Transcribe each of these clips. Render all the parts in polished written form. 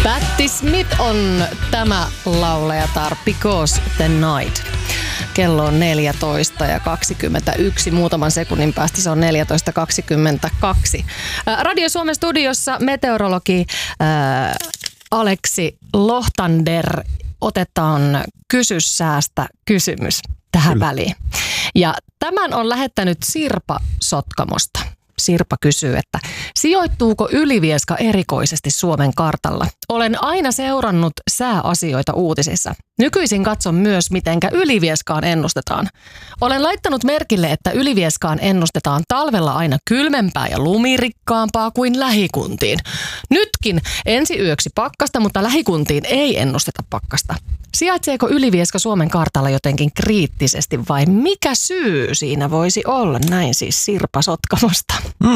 Patti Smith on tämä laulajatar, Because the Night. Kello on 14:21. Muutaman sekunnin päästä se on 14:22. Radio Suomen studiossa meteorologi Aleksi Lohtander. Otetaan Kysy säästä kysymys tähän väliin. Ja tämän on lähettänyt Sirpa Sotkamosta. Sirpa kysyy, että sijoittuuko Ylivieska erikoisesti Suomen kartalla? Olen aina seurannut sääasioita uutisissa. Nykyisin katson myös, mitenkä Ylivieskaan ennustetaan. Olen laittanut merkille, että Ylivieskaan ennustetaan talvella aina kylmempää ja lumirikkaampaa kuin lähikuntiin. Nytkin ensi yöksi pakkasta, mutta lähikuntiin ei ennusteta pakkasta. Sijaitseeko Ylivieska Suomen kartalla jotenkin kriittisesti vai mikä syy siinä voisi olla? Näin siis Sirpa Sotkamosta.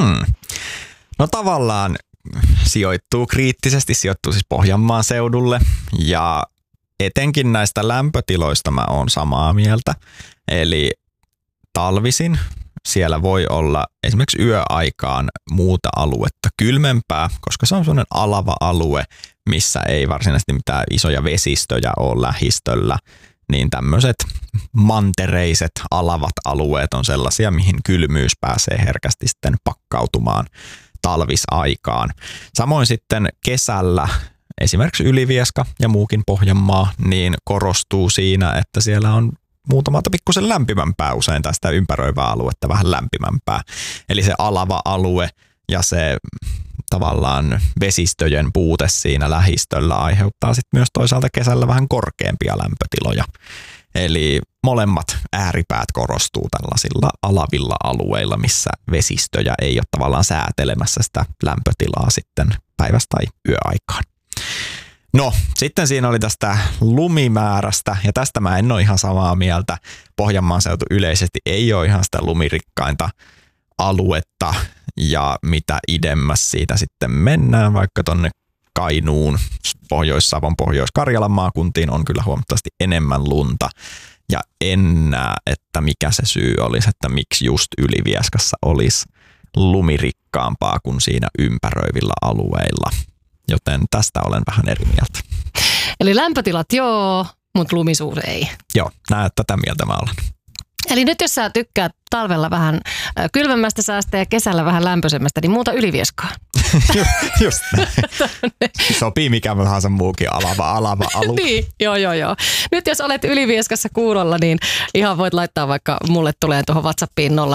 No tavallaan sijoittuu kriittisesti, sijoittuu siis Pohjanmaan seudulle ja etenkin näistä lämpötiloista mä oon samaa mieltä. Eli talvisin siellä voi olla esimerkiksi yöaikaan muuta aluetta kylmempää, koska se on sellainen alava alue, missä ei varsinaisesti mitään isoja vesistöjä ole lähistöllä. Niin tämmöiset mantereiset alavat alueet on sellaisia, mihin kylmyys pääsee herkästi sitten pakkautumaan talvisaikaan. Samoin sitten kesällä esimerkiksi Ylivieska ja muukin Pohjanmaa niin korostuu siinä, että siellä on muutamata pikkusen lämpimämpää usein tästä ympäröivää aluetta vähän lämpimämpää. Eli se alava alue ja se tavallaan vesistöjen puute siinä lähistöllä aiheuttaa sitten myös toisaalta kesällä vähän korkeampia lämpötiloja. Eli molemmat ääripäät korostuu tällaisilla alavilla alueilla, missä vesistöjä ei ole tavallaan säätelemässä sitä lämpötilaa sitten päivästä tai yöaikaan. No, sitten siinä oli tästä lumimäärästä, ja tästä mä en ole ihan samaa mieltä. Pohjanmaan seutu yleisesti ei ole ihan sitä lumirikkainta aluetta, ja mitä idemmäs siitä sitten mennään, vaikka tonne Kainuun, Pohjois-Savon, Pohjois-Karjalan maakuntiin on kyllä huomattavasti enemmän lunta. Ja en näe, että mikä se syy olisi, että miksi just Ylivieskassa olisi lumirikkaampaa kuin siinä ympäröivillä alueilla. Joten tästä olen vähän eri mieltä. Eli lämpötilat joo, mutta lumisuus ei. Joo, näet, tätä mieltä mä olen. Eli nyt jos sä tykkäät talvella vähän kylmemmästä säästä ja kesällä vähän lämpöisemmästä, niin muuta Ylivieskaan. Just näin. Sopii mikä tahansa muukin alava alue. Niin, joo. Nyt jos olet Ylivieskassa kuulolla, niin ihan voit laittaa vaikka mulle tulee tuohon WhatsAppiin 0401455666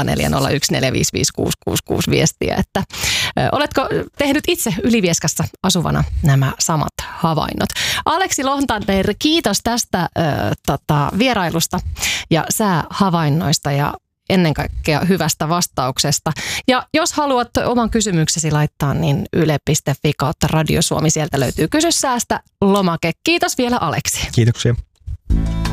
viestiä, että oletko tehnyt itse Ylivieskassa asuvana nämä samat havainnot. Aleksi Lohtander, kiitos tästä vierailusta ja säähavainnoista ja ennen kaikkea hyvästä vastauksesta. Ja jos haluat oman kysymyksesi laittaa, niin yle.fi/Radio Suomi, sieltä löytyy Kysy säästä -lomake. Kiitos vielä Aleksi. Kiitoksia.